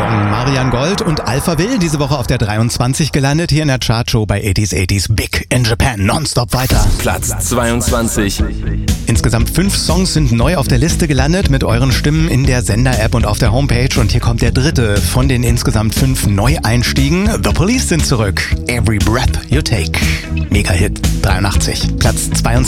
Song. Marian Gold und Alpha Will diese Woche auf der 23 gelandet, hier in der Chartshow bei 80s Big in Japan. Nonstop weiter. Platz 22. Insgesamt 5 Songs sind neu auf der Liste gelandet mit euren Stimmen in der Sender-App und auf der Homepage. Und hier kommt der dritte von den insgesamt 5 Neueinstiegen. The Police sind zurück. Every Breath You Take. Mega-Hit. 83. Platz 22.